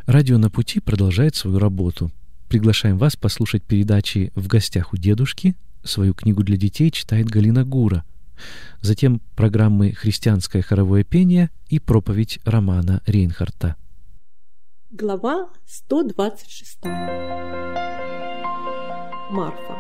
Радио «На пути» продолжает свою работу. Приглашаем вас послушать передачи «В гостях у дедушки». Свою книгу для детей читает Галина Гура. Затем программы «Христианское хоровое пение» и проповедь Романа Рейнхарта. Глава 126. Марфа.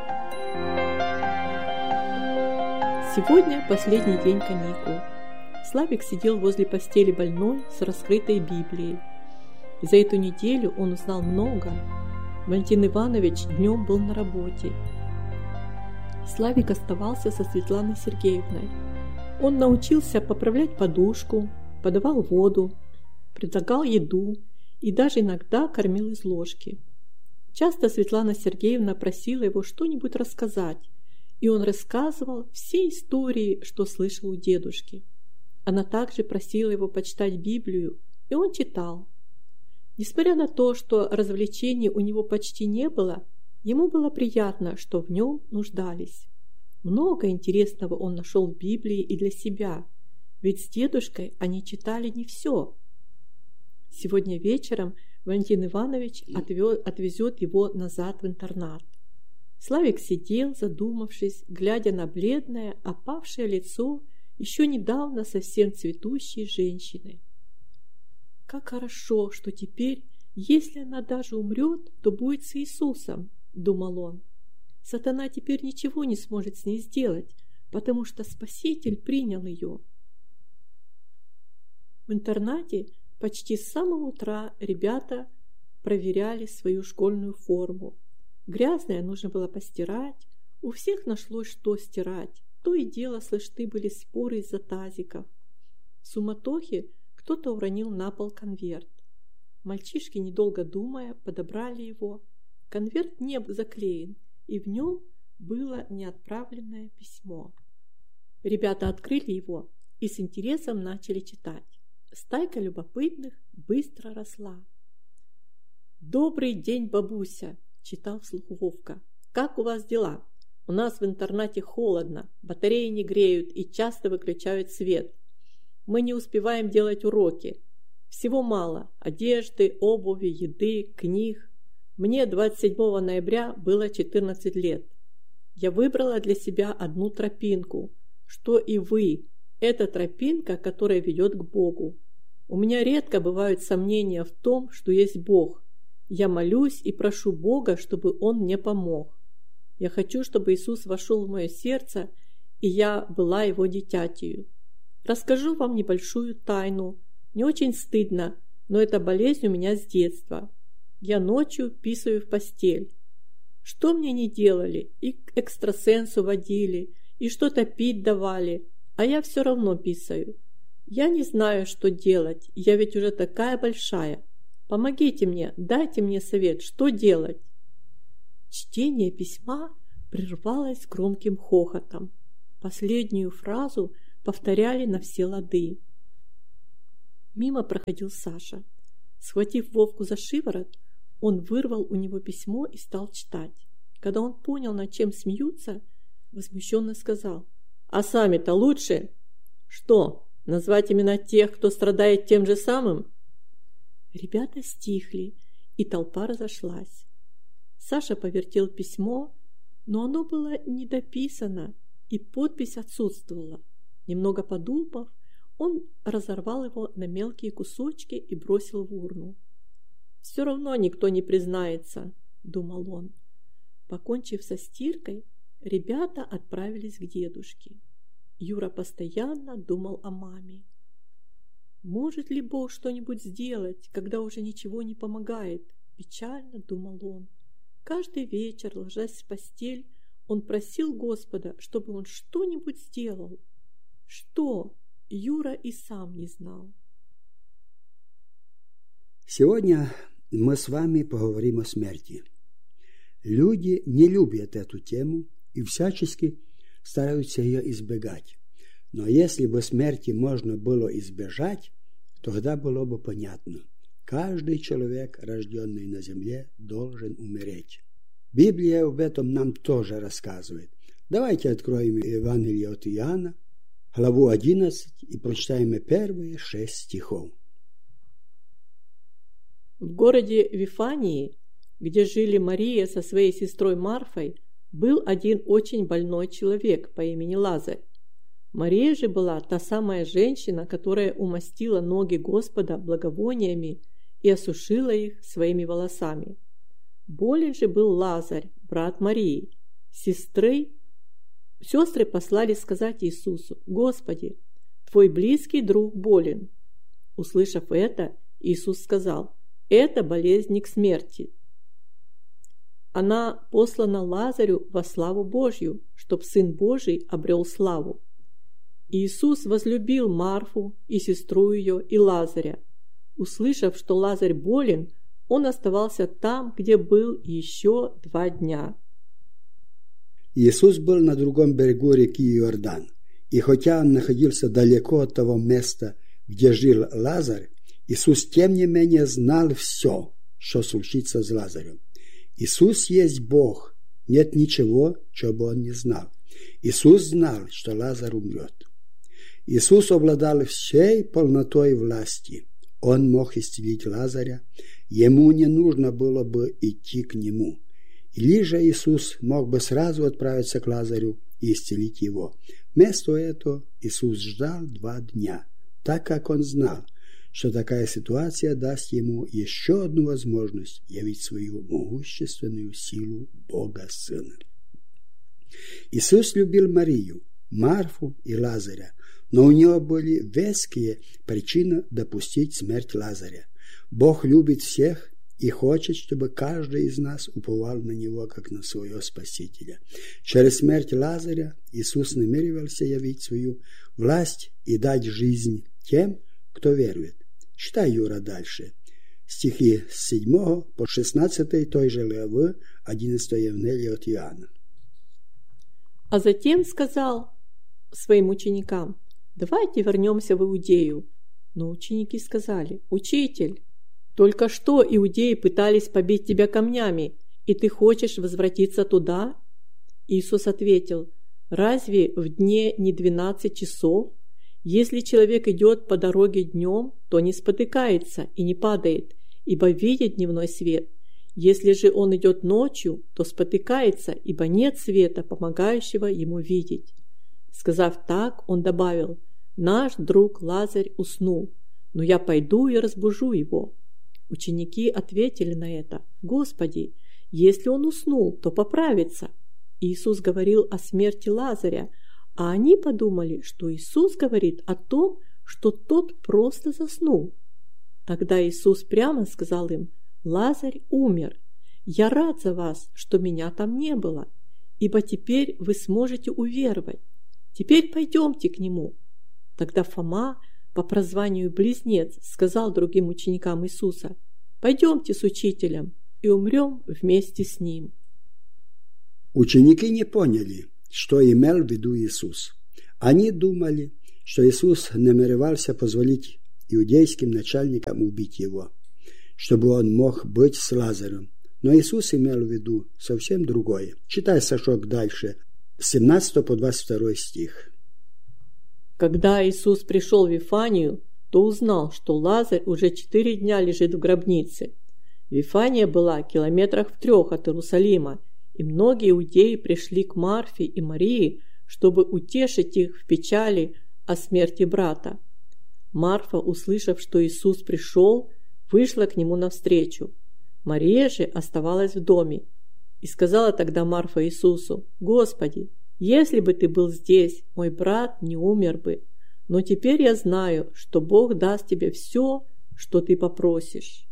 Сегодня последний день каникул. Славик сидел возле постели больной с раскрытой Библией. За эту неделю он узнал много. Валентин Иванович днем был на работе. Славик оставался со Светланой Сергеевной. Он научился поправлять подушку, подавал воду, предлагал еду и даже иногда кормил из ложки. Часто Светлана Сергеевна просила его что-нибудь рассказать, и он рассказывал все истории, что слышал у дедушки. Она также просила его почитать Библию, и он читал. Несмотря на то, что развлечений у него почти не было, ему было приятно, что в нем нуждались. Много интересного он нашел в Библии и для себя, ведь с дедушкой они читали не все. Сегодня вечером Валентин Иванович отвезет его назад в интернат. Славик сидел, задумавшись, глядя на бледное, опавшее лицо еще недавно совсем цветущей женщины. Как хорошо, что теперь, если она даже умрет, то будет с Иисусом, думал он. Сатана теперь ничего не сможет с ней сделать, потому что Спаситель принял ее. В интернате почти с самого утра ребята проверяли свою школьную форму. Грязное нужно было постирать, у всех нашлось что стирать, то и дело слышны были споры из-за тазиков. В суматохе кто-то уронил на пол конверт. Мальчишки, недолго думая, подобрали его. Конверт не был заклеен, и в нем было неотправленное письмо. Ребята открыли его и с интересом начали читать. Стайка любопытных быстро росла. «Добрый день, бабуся!» – читал вслух Вовка. «Как у вас дела? У нас в интернате холодно, батареи не греют и часто выключают свет. Мы не успеваем делать уроки. Всего мало – одежды, обуви, еды, книг. Мне 27 ноября было 14 лет. Я выбрала для себя одну тропинку, что и вы. Это тропинка, которая ведет к Богу. У меня редко бывают сомнения в том, что есть Бог. Я молюсь и прошу Бога, чтобы Он мне помог. Я хочу, чтобы Иисус вошел в мое сердце, и я была Его дитятею. Расскажу вам небольшую тайну. Не очень стыдно, но эта болезнь у меня с детства. Я ночью писаю в постель. Что мне не делали? И к экстрасенсу водили, и что-то пить давали, а я все равно писаю. Я не знаю, что делать, я ведь уже такая большая. Помогите мне, дайте мне совет, что делать?» Чтение письма прервалось громким хохотом. Последнюю фразу повторяли на все лады. Мимо проходил Саша. Схватив Вовку за шиворот, он вырвал у него письмо и стал читать. Когда он понял, над чем смеются, возмущенно сказал: «А сами-то лучше? Что, назвать имена тех, кто страдает тем же самым?» Ребята стихли, и толпа разошлась. Саша повертел письмо, но оно было недописано, и подпись отсутствовала. Немного подумав, он разорвал его на мелкие кусочки и бросил в урну. «Все равно никто не признается», — думал он. Покончив со стиркой, ребята отправились к дедушке. Юра постоянно думал о маме. «Может ли Бог что-нибудь сделать, когда уже ничего не помогает?» – печально думал он. Каждый вечер, ложась в постель, он просил Господа, чтобы он что-нибудь сделал. Что? Юра и сам не знал. Сегодня мы с вами поговорим о смерти. Люди не любят эту тему и всячески стараются ее избегать. Но если бы смерти можно было избежать, тогда было бы понятно. Каждый человек, рожденный на земле, должен умереть. Библия об этом нам тоже рассказывает. Давайте откроем Евангелие от Иоанна, главу 11, и прочитаем первые 6 стихов. В городе Вифании, где жили Мария со своей сестрой Марфой, был один очень больной человек по имени Лазарь. Мария же была та самая женщина, которая умастила ноги Господа благовониями и осушила их своими волосами. Болен же был Лазарь, брат Марии. Сестры послали сказать Иисусу: «Господи, твой близкий друг болен». Услышав это, Иисус сказал: «Это болезнь не к смерти. Она послана Лазарю во славу Божью, чтоб Сын Божий обрел славу». Иисус возлюбил Марфу и сестру ее и Лазаря. Услышав, что Лазарь болен, он оставался там, где был еще 2 дня. Иисус был на другом берегу реки Иордан, и хотя он находился далеко от того места, где жил Лазарь, Иисус тем не менее знал все, что случится с Лазарем. Иисус есть Бог, нет ничего, чего бы он не знал. Иисус знал, что Лазарь умрет. Иисус обладал всей полнотой власти. Он мог исцелить Лазаря, ему не нужно было бы идти к нему. Или же Иисус мог бы сразу отправиться к Лазарю и исцелить его. Вместо этого Иисус ждал 2 дня, так как он знал, что такая ситуация даст ему еще одну возможность явить свою могущественную силу Бога Сына. Иисус любил Марию, Марфу и Лазаря, но у него были веские причины допустить смерть Лазаря. Бог любит всех и хочет, чтобы каждый из нас уповал на Него, как на своего Спасителя. Через смерть Лазаря Иисус намеревался явить свою власть и дать жизнь тем, кто верует. Читай, Юра, дальше. Стихи с 7 по 16 той же главы 11 Евангелия от Иоанна. А затем сказал своим ученикам: «Давайте вернемся в Иудею». Но ученики сказали: «Учитель, только что иудеи пытались побить тебя камнями, и ты хочешь возвратиться туда?» Иисус ответил: «Разве в дне не 12 часов? Если человек идет по дороге днем, то не спотыкается и не падает, ибо видит дневной свет. Если же он идет ночью, то спотыкается, ибо нет света, помогающего ему видеть». Сказав так, он добавил: «Наш друг Лазарь уснул, но я пойду и разбужу его». Ученики ответили на это: «Господи, если он уснул, то поправится». Иисус говорил о смерти Лазаря, а они подумали, что Иисус говорит о том, что тот просто заснул. Тогда Иисус прямо сказал им: «Лазарь умер. Я рад за вас, что меня там не было, ибо теперь вы сможете уверовать. Теперь пойдемте к нему». Тогда Фома, по прозванию Близнец, сказал другим ученикам Иисуса: «Пойдемте с учителем и умрем вместе с ним». Ученики не поняли, что имел в виду Иисус. Они думали, что Иисус намеревался позволить иудейским начальникам убить его, чтобы он мог быть с Лазарем. Но Иисус имел в виду совсем другое. Читай, Сашок, дальше, с 17 по 22 стих. Когда Иисус пришел в Вифанию, то узнал, что Лазарь уже 4 дня лежит в гробнице. Вифания была километрах в 3 от Иерусалима, и многие иудеи пришли к Марфе и Марии, чтобы утешить их в печали о смерти брата. Марфа, услышав, что Иисус пришел, вышла к нему навстречу. Мария же оставалась в доме. И сказала тогда Марфа Иисусу: «Господи, если бы ты был здесь, мой брат не умер бы. Но теперь я знаю, что Бог даст тебе все, что ты попросишь».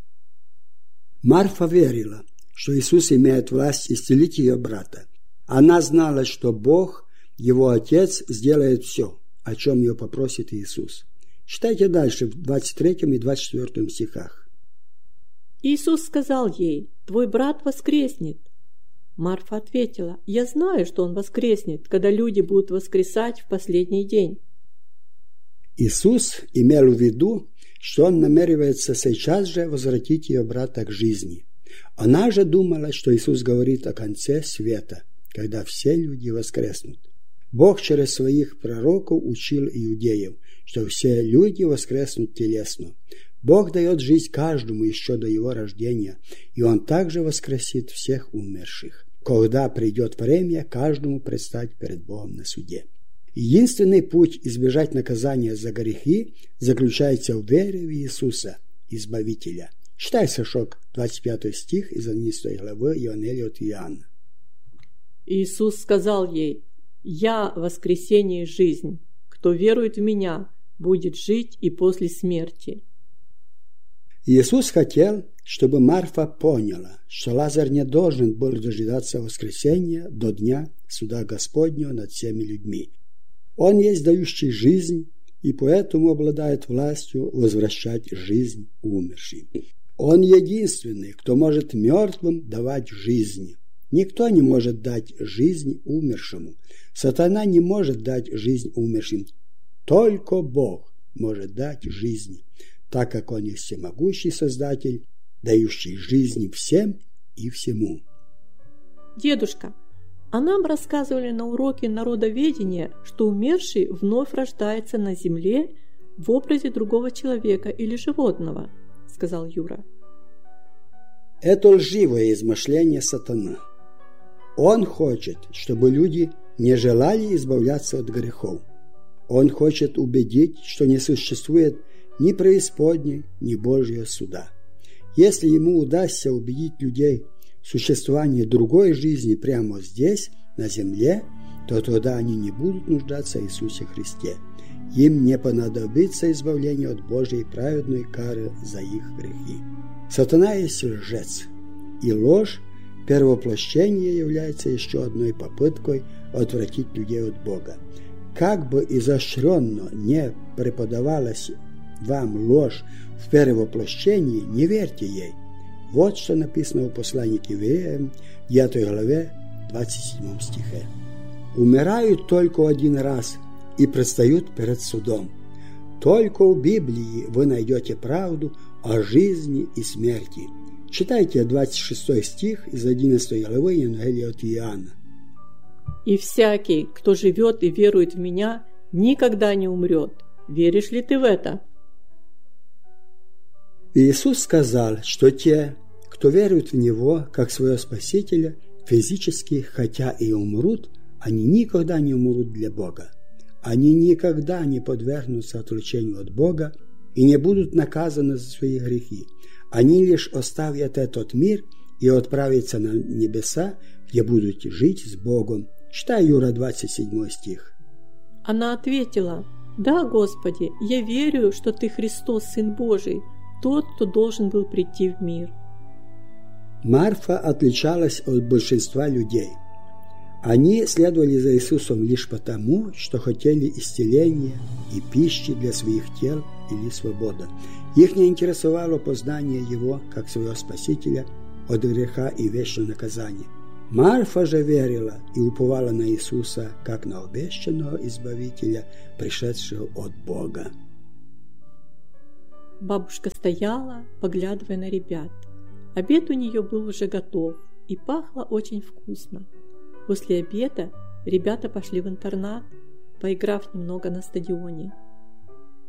Марфа верила, что Иисус имеет власть исцелить ее брата. Она знала, что Бог, его Отец, сделает все, о чем ее попросит Иисус. Читайте дальше в 23 и 24 стихах. Иисус сказал ей: «Твой брат воскреснет». Марфа ответила: «Я знаю, что он воскреснет, когда люди будут воскресать в последний день». Иисус имел в виду, что он намеревается сейчас же возвратить ее брата к жизни. Она же думала, что Иисус говорит о конце света, когда все люди воскреснут. Бог через своих пророков учил иудеев, что все люди воскреснут телесно. Бог дает жизнь каждому еще до его рождения, и Он также воскресит всех умерших, когда придет время каждому предстать перед Богом на суде. Единственный путь избежать наказания за грехи заключается в вере в Иисуса, Избавителя. Читай, Сашок, 25 стих из 11 главы Евангелия от Иоанна. Иисус сказал ей: «Я воскресение и жизнь. Кто верует в Меня, будет жить и после смерти». Иисус хотел, чтобы Марфа поняла, что Лазарь не должен был дожидаться воскресения до дня суда Господнего над всеми людьми. Он есть дающий жизнь, и поэтому обладает властью возвращать жизнь умершим. Он единственный, кто может мертвым давать жизнь. Никто не может дать жизнь умершему. Сатана не может дать жизнь умершим. Только Бог может дать жизнь, так как Он есть всемогущий Создатель, дающий жизнь всем и всему. Дедушка, а нам рассказывали на уроке народоведения, что умерший вновь рождается на земле в образе другого человека или животного, сказал Юра. Это лживое измышление сатаны. Он хочет, чтобы люди не желали избавляться от грехов. Он хочет убедить, что не существует ни преисподней, ни Божьего суда. Если ему удастся убедить людей в существовании другой жизни прямо здесь, на земле, то тогда они не будут нуждаться в Иисусе Христе. Им не понадобится избавление от Божьей праведной кары за их грехи. Сатана есть лжец, и ложь первовоплощения является еще одной попыткой отвратить людей от Бога. Как бы изощренно не преподавалась вам ложь в первовоплощении, не верьте ей. Вот что написано в послании к Евреям, 9 главе, 27 стихе. Умирают только один раз и предстают перед судом. Только в Библии вы найдете правду о жизни и смерти. Читайте 26 стих из 11 главы Евангелия от Иоанна. «И всякий, кто живет и верует в Меня, никогда не умрет. Веришь ли ты в это?» Иисус сказал, что те, кто верует в Него как своего Спасителя, физически, хотя и умрут, они никогда не умрут для Бога. Они никогда не подвергнутся отречению от Бога и не будут наказаны за свои грехи. Они лишь оставят этот мир и отправятся на небеса, где будут жить с Богом. Читай, Юра, 27 стих. Она ответила: «Да, Господи, я верю, что Ты Христос, Сын Божий, тот, кто должен был прийти в мир». Марфа отличалась от большинства людей. Они следовали за Иисусом лишь потому, что хотели исцеления и пищи для своих тел или свободы. Их не интересовало познание Его как своего Спасителя от греха и вечного наказания. Марфа же верила и уповала на Иисуса как на обещанного Избавителя, пришедшего от Бога. Бабушка стояла, поглядывая на ребят. Обед у нее был уже готов и пахло очень вкусно. После обеда ребята пошли в интернат, поиграв немного на стадионе.